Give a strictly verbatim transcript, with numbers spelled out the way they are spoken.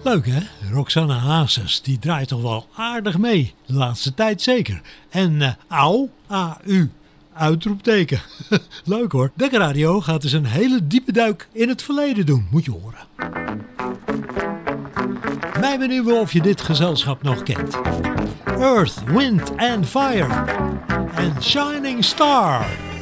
Leuk hè? Roxanne Hazes, die draait toch wel aardig mee. De laatste tijd zeker. En uh, auw, A U, uitroepteken. Leuk hoor. Dekker Radio gaat dus een hele diepe duik in het verleden doen. Moet je horen. Mij benieuwen of je dit gezelschap nog kent. Earth, Wind and Fire en Shining Star.